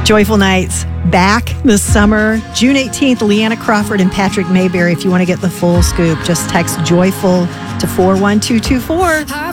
Joyful Nights back this summer. June 18th, Leanna Crawford and Patrick Mayberry. If you want to get the full scoop, just text JOYFUL to 41224.